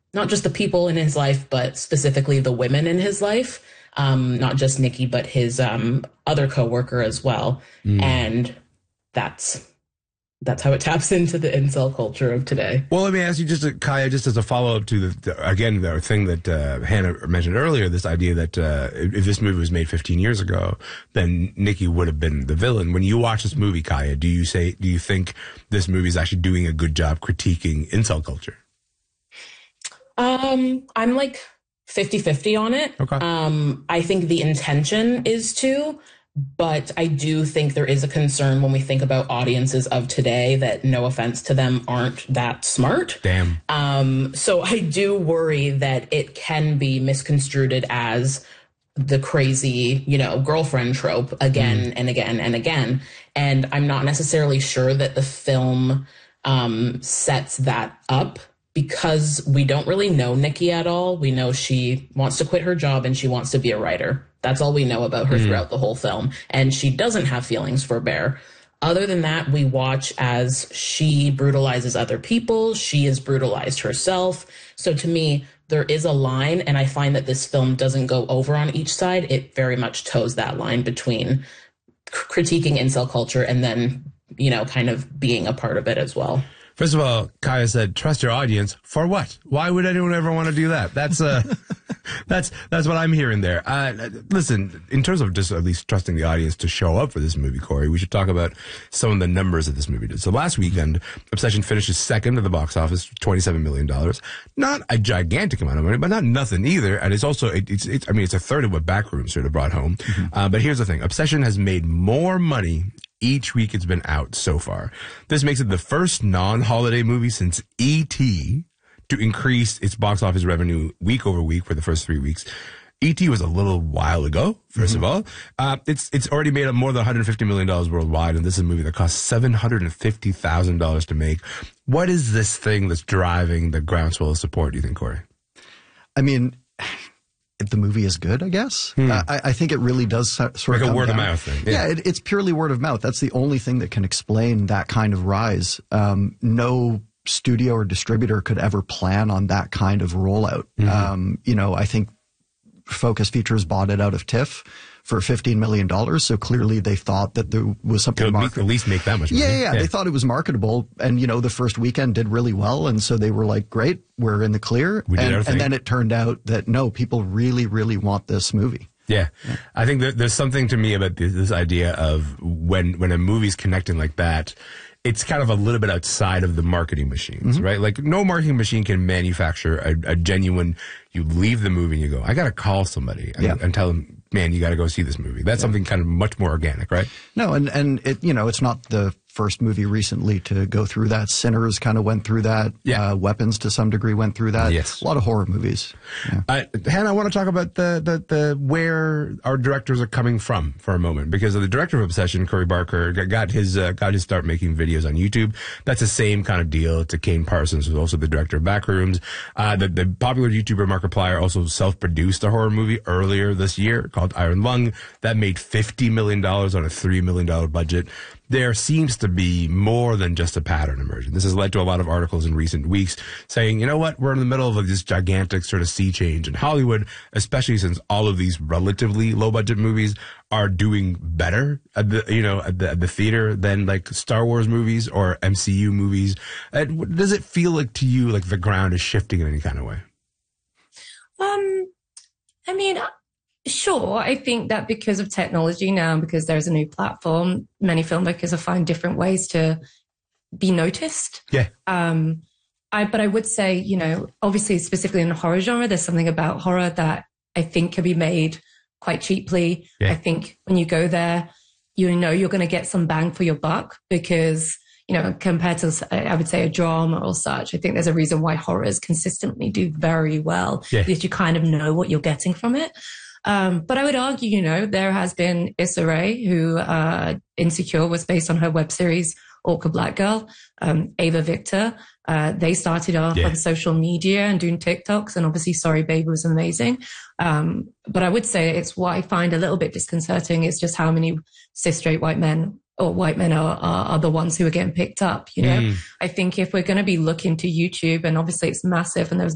not just the people in his life, but specifically the women in his life. Not just Nikki, but his other coworker as well. And that's how it taps into the incel culture of today. Well, let me ask you just, Kaya, just as a follow-up to the thing that Hannah mentioned earlier, this idea that if this movie was made 15 years ago, then Nikki would have been the villain. When you watch this movie, Kaya, do you think this movie is actually doing a good job critiquing incel culture? I'm like 50-50 on it. Okay. I think the intention is to, but I do think there is a concern when we think about audiences of today that, no offense to them, aren't that smart. Damn. So I do worry that it can be misconstrued as the crazy, girlfriend trope again and again and again. And I'm not necessarily sure that the film sets that up, because we don't really know Nikki at all. We know she wants to quit her job and she wants to be a writer. That's all we know about her throughout the whole film. And she doesn't have feelings for Bear. Other than that, we watch as she brutalizes other people. She is brutalized herself. So to me, there is a line, and I find that this film doesn't go over on each side. It very much toes that line between critiquing incel culture and then, kind of being a part of it as well. First of all, Kaya said, trust your audience. For what? Why would anyone ever want to do that? That's what I'm hearing there. Listen, in terms of just at least trusting the audience to show up for this movie, Corey, we should talk about some of the numbers that this movie did. So last weekend, Obsession finishes second at the box office, $27 million. Not a gigantic amount of money, but not nothing either. And it's also, it's a third of what Backrooms sort of brought home. But here's the thing. Obsession has made more money each week it's been out so far. This makes it the first non-holiday movie since E.T. to increase its box office revenue week over week for the first 3 weeks. E.T. was a little while ago, first of all. It's already made up more than $150 million worldwide, and this is a movie that cost $750,000 to make. What is this thing that's driving the groundswell of support, do you think, Corey? I mean, the movie is good, I guess. I think it really does sort of like a come word down. of mouth thing. Yeah, it's purely word of mouth. That's the only thing that can explain that kind of rise. No studio or distributor could ever plan on that kind of rollout. I think Focus Features bought it out of TIFF for $15 million. So clearly they thought that there was something marketable. At least make that much money. Yeah. They thought it was marketable. And, the first weekend did really well. And so they were like, great, we're in the clear. And then it turned out that no, people really, really want this movie. Yeah. I think that there's something to me about this idea of when a movie's connecting like that, it's kind of a little bit outside of the marketing machines, right? Like no marketing machine can manufacture a genuine, you leave the movie and you go, I got to call somebody and tell them, man, you got to go see this movie. That's something kind of much more organic, right? No, and it, it's not the first movie recently to go through that. Sinners kind of went through that. Weapons to some degree went through that. Yes. A lot of horror movies. Yeah. Hannah, I want to talk about the where our directors are coming from for a moment, because the director of Obsession, Corey Barker, got his start making videos on YouTube. That's the same kind of deal to Kane Parsons, who's also the director of Backrooms. The popular YouTuber Markiplier also self-produced a horror movie earlier this year called Iron Lung that made $50 million on a $3 million budget. There seems to be more than just a pattern emerging. This has led to a lot of articles in recent weeks saying, you know what, we're in the middle of this gigantic sort of sea change in Hollywood, especially since all of these relatively low budget movies are doing better at the theater than like Star Wars movies or MCU movies. Does it feel like to you like the ground is shifting in any kind of way? I mean, sure. I think that because of technology now, because there's a new platform, many filmmakers have found different ways to be noticed. Yeah. But I would say, obviously, specifically in the horror genre, there's something about horror that I think can be made quite cheaply. Yeah. I think when you go there, you're going to get some bang for your buck because, compared to, I would say, a drama or such, I think there's a reason why horrors consistently do very well, because you kind of know what you're getting from it. But I would argue, there has been Issa Rae, who Insecure was based on her web series, Orca Black Girl, Ava Victor. They started off on social media and doing TikToks, and obviously Sorry Baby was amazing. But I would say it's what I find a little bit disconcerting is just how many cis straight white men or white men are the ones who are getting picked up. I think if we're going to be looking to YouTube, and obviously it's massive and there's